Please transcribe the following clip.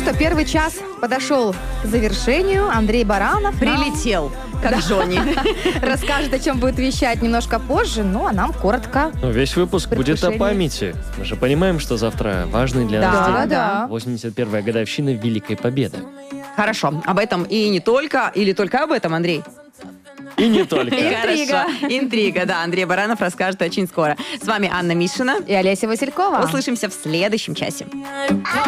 что, первый час подошел к завершению. Андрей Баранов Прилетел, как Джонни. расскажет, о чем будет вещать немножко позже, ну а нам коротко. Ну, весь выпуск будет о Предвкушение. памяти. Мы же понимаем, что завтра важный для нас Да, день. да. 81-я годовщина Великой Победы. Хорошо, об этом и не только, или только об этом, Андрей? И не только. Интрига. Хорошо. Интрига, да. Андрей Баранов расскажет очень скоро. С вами Анна Мишина. И Олеся Василькова. Услышимся в следующем часе.